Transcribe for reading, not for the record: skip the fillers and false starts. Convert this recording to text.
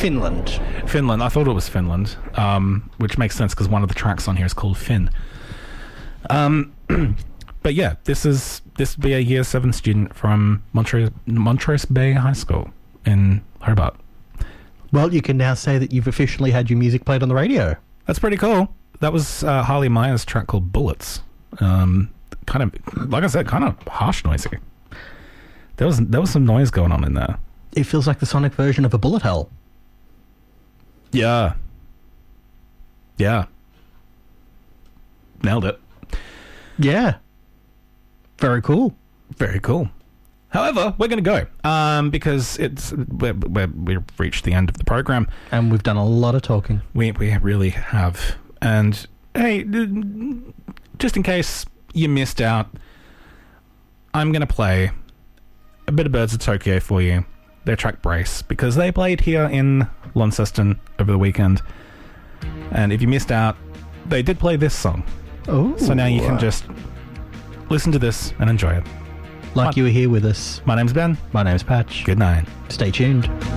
Finland. Finland. I thought it was Finland, which makes sense because one of the tracks on here is called Finn. But yeah, this would be a Year 7 student from Montrose Bay High School in Hobart. Well, you can now say that you've officially had your music played on the radio. That's pretty cool. That was Harley Meyer's track called Bullets. Kind of, like I said, kind of harsh noisy. There was some noise going on in there. It feels like the sonic version of a bullet hell. Yeah. Nailed it. Yeah. Very cool. Very cool. However, we're going to go because we've reached the end of the program. And we've done a lot of talking. We really have. And hey, just in case you missed out, I'm going to play a bit of Birds of Tokyo for you. Their track Brace, because they played here in Launceston over the weekend. And if you missed out, they did play this song. Oh. So now you can just listen to this and enjoy it. Like you were here with us. My name's Ben. My name's Patch. Good night. Stay tuned.